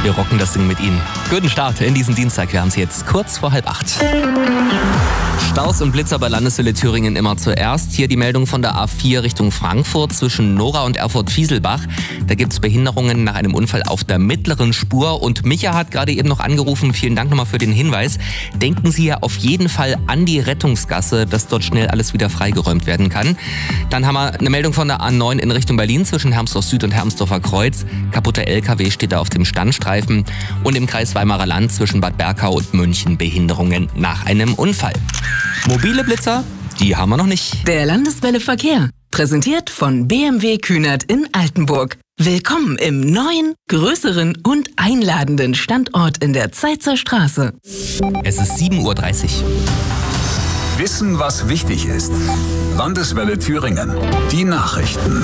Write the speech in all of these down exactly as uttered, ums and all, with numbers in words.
Wir rocken das Ding mit Ihnen. Guten Start in diesen Dienstag. Wir haben es jetzt kurz vor halb acht. Staus und Blitzer bei Landeswelle Thüringen immer zuerst. Hier die Meldung von der A vier Richtung Frankfurt zwischen Nora und Erfurt-Fieselbach. Da gibt es Behinderungen nach einem Unfall auf der mittleren Spur. Und Micha hat gerade eben noch angerufen. Vielen Dank nochmal für den Hinweis. Denken Sie ja auf jeden Fall an die Rettungsgasse, dass dort schnell alles wieder freigeräumt werden kann. Dann haben wir eine Meldung von der A neun in Richtung Berlin zwischen Hermsdorf Süd und Hermsdorfer Kreuz. Kaputter L K W steht da auf dem Standstreifen. Und im Kreis Weimarer Land zwischen Bad Berkau und München Behinderungen nach einem Unfall. Mobile Blitzer, die haben wir noch nicht. Der Landeswelle Verkehr, präsentiert von B M W Kühnert in Altenburg. Willkommen im neuen, größeren und einladenden Standort in der Zeitzer Straße. Es ist sieben Uhr dreißig. Wissen, was wichtig ist. Landeswelle Thüringen. Die Nachrichten.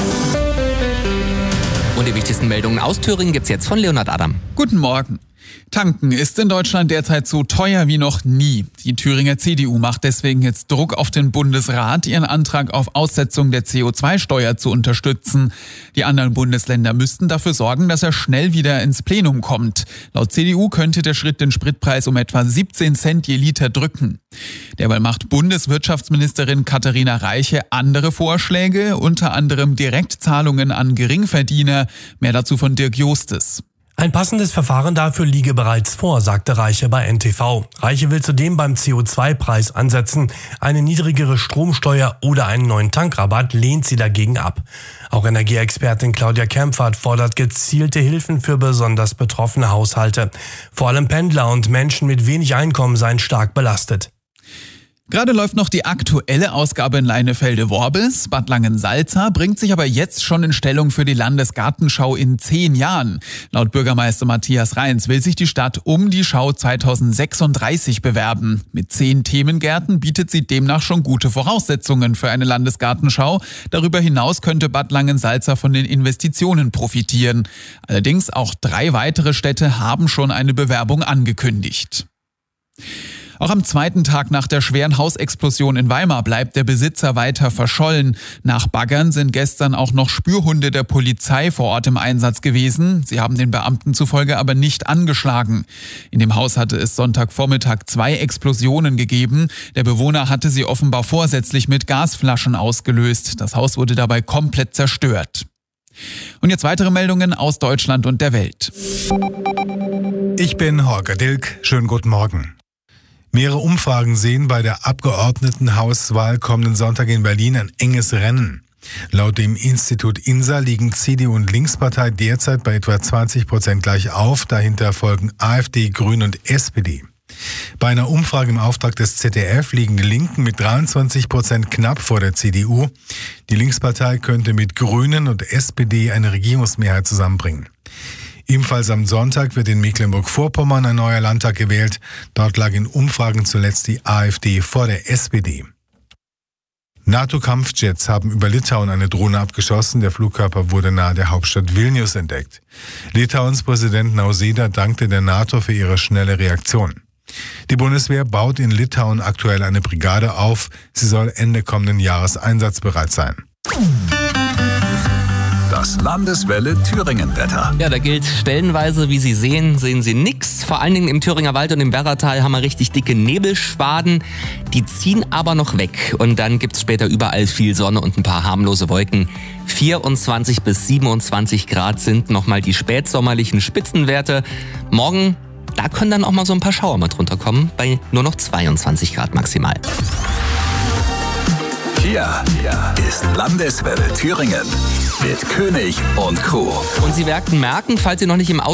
Und die wichtigsten Meldungen aus Thüringen gibt's jetzt von Leonhard Adam. Guten Morgen. Tanken ist in Deutschland derzeit so teuer wie noch nie. Die Thüringer C D U macht deswegen jetzt Druck auf den Bundesrat, ihren Antrag auf Aussetzung der C O zwei Steuer zu unterstützen. Die anderen Bundesländer müssten dafür sorgen, dass er schnell wieder ins Plenum kommt. Laut C D U könnte der Schritt den Spritpreis um etwa siebzehn Cent je Liter drücken. Derweil macht Bundeswirtschaftsministerin Katharina Reiche andere Vorschläge, unter anderem Direktzahlungen an Geringverdiener. Mehr dazu von Dirk Jostes. Ein passendes Verfahren dafür liege bereits vor, sagte Reiche bei N T V. Reiche will zudem beim C O zwei Preis ansetzen. Eine niedrigere Stromsteuer oder einen neuen Tankrabatt lehnt sie dagegen ab. Auch Energieexpertin Claudia Kempfert fordert gezielte Hilfen für besonders betroffene Haushalte. Vor allem Pendler und Menschen mit wenig Einkommen seien stark belastet. Gerade läuft noch die aktuelle Ausgabe in Leinefelde-Worbels. Bad Langensalza bringt sich aber jetzt schon in Stellung für die Landesgartenschau in zehn Jahren. Laut Bürgermeister Matthias Reins will sich die Stadt um die Schau zweitausendsechsunddreißig bewerben. Mit zehn Themengärten bietet sie demnach schon gute Voraussetzungen für eine Landesgartenschau. Darüber hinaus könnte Bad Langensalza von den Investitionen profitieren. Allerdings auch drei weitere Städte haben schon eine Bewerbung angekündigt. Auch am zweiten Tag nach der schweren Hausexplosion in Weimar bleibt der Besitzer weiter verschollen. Nach Baggern sind gestern auch noch Spürhunde der Polizei vor Ort im Einsatz gewesen. Sie haben den Beamten zufolge aber nicht angeschlagen. In dem Haus hatte es Sonntagvormittag zwei Explosionen gegeben. Der Bewohner hatte sie offenbar vorsätzlich mit Gasflaschen ausgelöst. Das Haus wurde dabei komplett zerstört. Und jetzt weitere Meldungen aus Deutschland und der Welt. Ich bin Holger Dilk. Schönen guten Morgen. Mehrere Umfragen sehen bei der Abgeordnetenhauswahl kommenden Sonntag in Berlin ein enges Rennen. Laut dem Institut INSA liegen C D U und Linkspartei derzeit bei etwa zwanzig Prozent gleich auf. Dahinter folgen AfD, Grüne und S P D. Bei einer Umfrage im Auftrag des Z D F liegen die Linken mit dreiundzwanzig Prozent knapp vor der C D U. Die Linkspartei könnte mit Grünen und S P D eine Regierungsmehrheit zusammenbringen. Ebenfalls am Sonntag wird in Mecklenburg-Vorpommern ein neuer Landtag gewählt. Dort lag in Umfragen zuletzt die AfD vor der S P D. NATO-Kampfjets haben über Litauen eine Drohne abgeschossen. Der Flugkörper wurde nahe der Hauptstadt Vilnius entdeckt. Litauens Präsident Nausėda dankte der NATO für ihre schnelle Reaktion. Die Bundeswehr baut in Litauen aktuell eine Brigade auf. Sie soll Ende kommenden Jahres einsatzbereit sein. Das Landeswelle Thüringen-Wetter. Ja, da gilt stellenweise, wie Sie sehen, sehen Sie nix. Vor allen Dingen im Thüringer Wald und im Werratal haben wir richtig dicke Nebelschwaden. Die ziehen aber noch weg. Und dann gibt's später überall viel Sonne und ein paar harmlose Wolken. vierundzwanzig bis siebenundzwanzig Grad sind nochmal die spätsommerlichen Spitzenwerte. Morgen, da können dann auch mal so ein paar Schauer mit runterkommen, bei nur noch zweiundzwanzig Grad maximal. Hier ist Landeswelle Thüringen mit König und Crew. Und Sie werden merken, falls Sie noch nicht im Auto